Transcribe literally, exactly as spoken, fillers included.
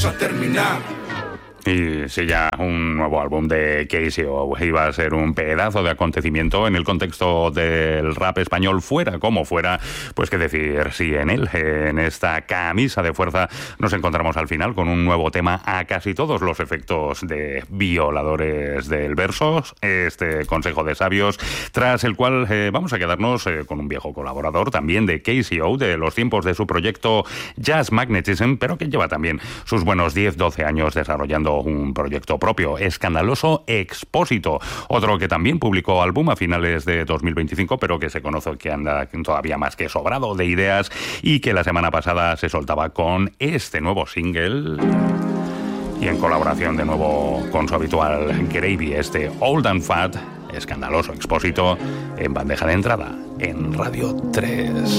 a terminar. Y si ya un nuevo álbum de K C O iba a ser un pedazo de acontecimiento en el contexto del rap español, fuera como fuera, pues qué decir, si en él, en esta camisa de fuerza, nos encontramos al final con un nuevo tema a casi todos los efectos de Violadores del Verso, este consejo de sabios, tras el cual eh, vamos a quedarnos eh, con un viejo colaborador también de K C O, de los tiempos de su proyecto Jazz Magnetism, pero que lleva también sus buenos diez doce años desarrollando un proyecto propio, Escandaloso Expósito, otro que también publicó álbum a finales de dos mil veinticinco, pero que se conoce que anda todavía más que sobrado de ideas y que la semana pasada se soltaba con este nuevo single y en colaboración de nuevo con su habitual Gravy, este Old and Fat, Escandaloso Expósito, en bandeja de entrada en Radio tres.